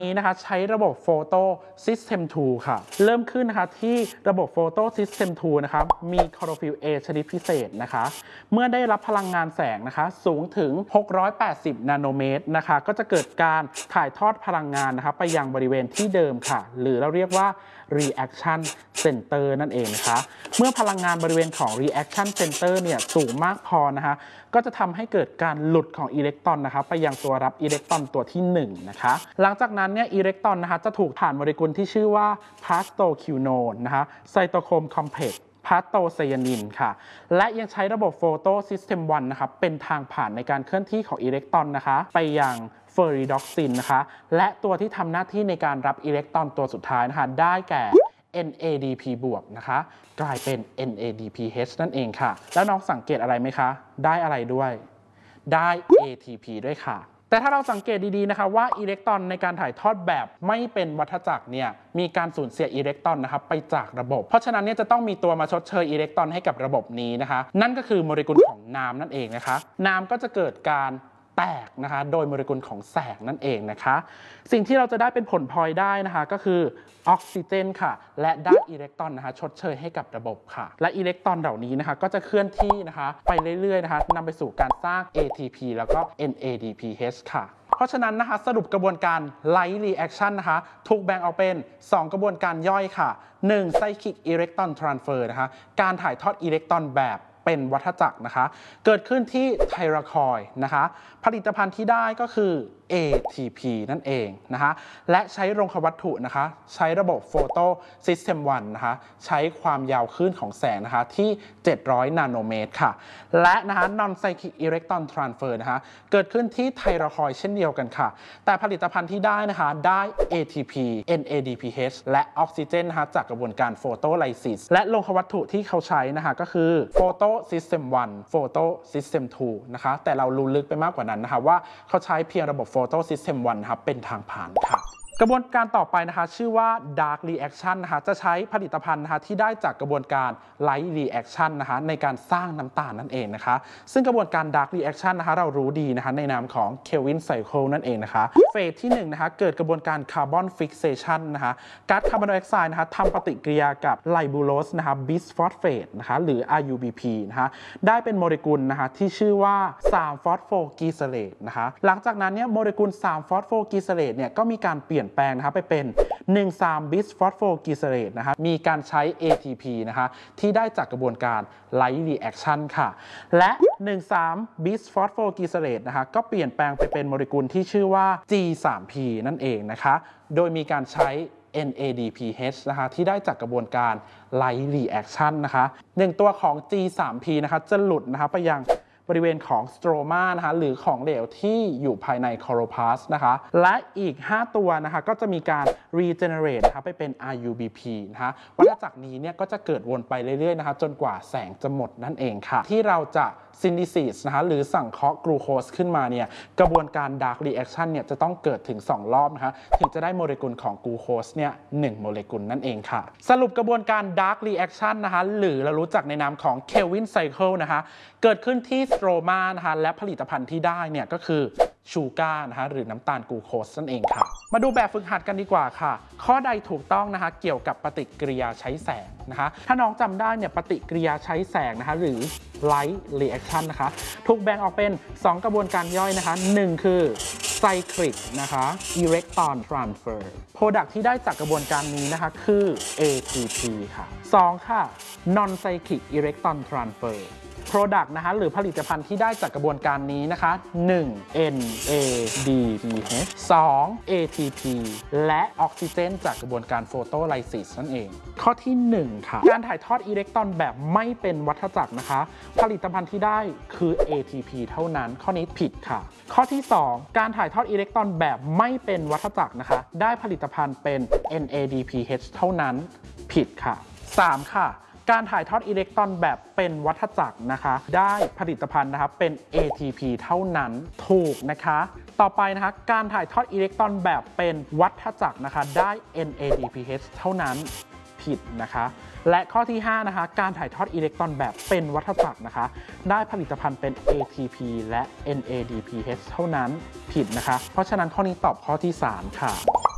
นี้นะคะใช้ระบบ Photo System 2 ค่ะเริ่มขึ้นนะคะที่ระบบ Photo System 2 นะคะมีคลอโรฟิล A ชนิดพิเศษนะคะเมื่อได้รับพลังงานแสงนะคะสูงถึง680นาโนเมตรนะคะก็จะเกิดการถ่ายทอดพลังงานนะคะไปยังบริเวณที่เดิมค่ะหรือเราเรียกว่า Reaction Center นั่นเองนะคะเมื่อพลังงานบริเวณของ Reaction Center เนี่ยสูงมากพอนะคะก็จะทำให้เกิดการหลุดของอิเล็กตรอนนะคะไปยังตัวรับอิเล็กตรอนตัวที่1นะคะหลังจากนั้นเนี่ยอิเล็กตรอนนะคะจะถูกผ่านโมเลกุลที่ชื่อว่าพาสโตคิวโนนนะคะไซโตโครมคอมเพล็กซ์พาสโตไซยานินค่ะและยังใช้ระบบโฟโตซิสเต็ม1นะคะเป็นทางผ่านในการเคลื่อนที่ของอิเล็กตรอนนะคะไปยังเฟอริดอกซินนะคะและตัวที่ทำหน้าที่ในการรับอิเล็กตรอนตัวสุดท้ายนะคะได้แก่ NADP บวกนะคะกลายเป็น NADPH นั่นเองค่ะแล้วน้องสังเกตอะไรไหมคะได้อะไรด้วยได้ ATP ด้วยค่ะแต่ถ้าเราสังเกตดีๆนะคะว่าอิเล็กตรอนในการถ่ายทอดแบบไม่เป็นวัฏจักรเนี่ยมีการสูญเสียอิเล็กตรอนนะครับไปจากระบบเพราะฉะนั้นเนี่ยจะต้องมีตัวมาชดเชยอิเล็กตรอนให้กับระบบนี้นะคะนั่นก็คือโมเลกุลของน้ำนั่นเองนะคะน้ำก็จะเกิดการแตกนะคะโดยโมเลกุลของแสงนั่นเองนะคะสิ่งที่เราจะได้เป็นผลพลอยได้นะคะก็คือออกซิเจนค่ะและได้อิเล็กตรอนนะคะชดเชยให้กับระบบค่ะและอิเล็กตรอนเหล่านี้นะคะก็จะเคลื่อนที่นะคะไปเรื่อยๆนะคะนำไปสู่การสร้าง ATP แล้วก็ NADPH ค่ะเพราะฉะนั้นนะคะสรุปกระบวนการ Light Reaction นะคะถูกแบ่งออกเป็น2กระบวนการย่อยค่ะ1 Cyclic Electron Transfer นะคะการถ่ายทอดอิเล็กตรอนแบบเป็นวัฏจักรนะคะเกิดขึ้นที่ไทราคอยด์นะคะผลิตภัณฑ์ที่ได้ก็คือ ATP นั่นเองนะคะและใช้โลหะวัตถุนะคะใช้ระบบ Photo System 1นะคะใช้ความยาวคลื่นของแสงนะคะที่700นาโนเมตรค่ะและนะคะ Non Cyclic Electron Transfer นะคะเกิดขึ้นที่ไทราคอยด์เช่นเดียวกันค่ะแต่ผลิตภัณฑ์ที่ได้นะคะได้ ATP NADPH และออกซิเจนนะคะจากกระบวนการ Photolysis และโลหะวัตถุที่เขาใช้นะคะก็คือ Photo System 1 Photo System 2นะคะแต่เรารู้ลึกไปมากกว่านั้นนะคะว่าเขาใช้เพียงระบบ Photo System 1นะครับเป็นทางผ่านค่ะกระบวนการต่อไปนะคะชื่อว่า Dark Reaction นะคะจะใช้ผลิตภัณฑ์นะคะที่ได้จากกระบวนการ Light Reaction นะคะในการสร้างน้ำตาลนั่นเองนะคะซึ่งกระบวนการ Dark Reaction นะคะเรารู้ดีนะคะในนามของ Kelvin Cycle นั่นเองนะคะเฟสที่1นะคะเกิดกระบวนการ Carbon Fixation นะคะก๊าซคาร์บอนไดออกไซด์นะคะทำปฏิกิริยากับไลบูโลสนะคะบิสฟอสเฟตนะคะหรือ RUBP นะคะได้เป็นโมเลกุลนะคะที่ชื่อว่า3 ฟอสโฟกีเซเลตนะคะหลังจากนั้นเนี่ยโมเลกุล3 ฟอสโฟกีเซเลตเนี่ยก็มีการเปลี่ยนแปลงนะคะไปเป็น1,3 บิสฟอสโฟกีเซเลตนะคะมีการใช้ ATP นะคะที่ได้จากกระบวนการ Light Reaction ค่ะและ1,3 บิสฟอสโฟกีเซเลตนะคะก็เปลี่ยนแปลงไปเป็นโมเลกุลที่ชื่อว่า G3P นั่นเองนะคะโดยมีการใช้ NADPH นะคะที่ได้จากกระบวนการ Light Reaction นะคะ1ตัวของ G3P นะคะจะหลุดนะคะไปยังบริเวณของสโตรมานะคะหรือของเหลวที่อยู่ภายในคลอโรพลาสต์นะคะและอีก5ตัวนะคะก็จะมีการ regenerate นะคะไปเป็น RUBP นะคะวัฏจักรนี้เนี่ยก็จะเกิดวนไปเรื่อยๆนะคะจนกว่าแสงจะหมดนั่นเองค่ะที่เราจะsynthesis นะคะหรือสังเคราะห์กลูโคสขึ้นมาเนี่ยกระบวนการ Dark Reaction เนี่ยจะต้องเกิดถึง2รอบนะคะถึงจะได้โมเลกุลของกลูโคสเนี่ย1โมเลกุลนั่นเองค่ะสรุปกระบวนการ Dark Reaction นะคะหรือเรารู้จักในนามของ Kelvin Cycle นะคะเกิดขึ้นที่สโตรมานะคะและผลิตภัณฑ์ที่ได้เนี่ยก็คือชูการ์นะคะหรือน้ำตาลกลูโคสนั่นเองค่ะมาดูแบบฝึกหัดกันดีกว่าค่ะข้อใดถูกต้องนะคะเกี่ยวกับปฏิกิริยาใช้แสงนะคะถ้าน้องจำได้เนี่ยปฏิกิริยาใช้แสงนะคะหรือ Light Reaction นะคะถูกแบ่งออกเป็น2กระบวนการย่อยนะคะ1คือ Cyclic นะคะ Electron Transfer Product ที่ได้จากกระบวนการนี้นะคะคือ ATP ค่ะ2ค่ะ Non Cyclic Electron Transfer Product นะคะหรือผลิตภัณฑ์ที่ได้จากกระบวนการนี้นะคะ1 NADPH 2 ATP และออกซิเจนจากกระบวนการ Photolysis นั่นเองข้อที่1ค่ะการถ่ายทอดอิเล็กตรอนแบบไม่เป็นวัฏจักรนะคะผลิตภัณฑ์ที่ได้คือ ATP เท่านั้นข้อนี้ผิดค่ะข้อที่2การถ่ายทอดอิเล็กตรอนแบบไม่เป็นวัฏจักรนะคะได้ผลิตภัณฑ์เป็น NADPH เท่านั้นผิดค่ะ3ค่ะการถ่ายทอดอิเล็กตรอนแบบเป็นวัฏจักรนะคะได้ผลิตภัณฑ์นะคะเป็น ATP เท่านั้นถูกนะคะต่อไปนะคะการถ่ายทอดอิเล็กตรอนแบบเป็นวัฏจักรนะคะได้ NADPH เท่านั้นผิดนะคะและข้อที่5นะคะการถ่ายทอดอิเล็กตรอนแบบเป็นวัฏจักรนะคะได้ผลิตภัณฑ์เป็น ATP และ NADPH เท่านั้นผิดนะคะเพราะฉะนั้นข้อนี้ตอบข้อที่3ค่ะ